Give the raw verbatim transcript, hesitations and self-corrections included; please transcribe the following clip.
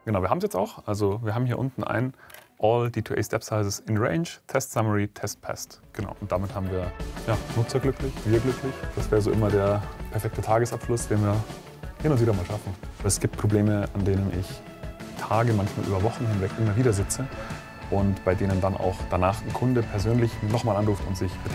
Genau, wir haben es jetzt auch. Also wir haben hier unten ein All D zwei A Step Sizes in Range, Test Summary, Test Passed. Genau, und damit haben wir ja, Nutzer glücklich, wir glücklich. Das wäre so immer der perfekte Tagesabschluss, den wir hin und wieder mal schaffen. Es gibt Probleme, an denen ich Tage, manchmal über Wochen hinweg immer wieder sitze und bei denen dann auch danach ein Kunde persönlich nochmal anruft und sich bedankt.